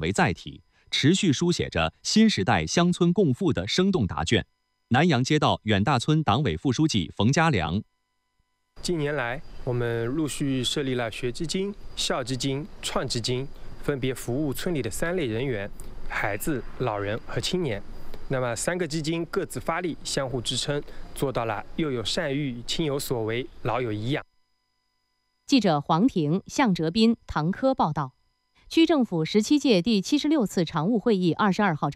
为载体，持续书写着新时代乡村共富的生动答卷。南阳街道远大村党委副书记冯家良。 近年来，我们陆续设立了学基金、校基金、创基金，分别服务村里的3类人员：孩子、老人和青年。那么3个基金各自发力，相互支撑，做到了幼有善育、亲有所为、老有颐养。 记者黄婷、向哲斌、唐科报道。区政府17届第76次常务会议22号召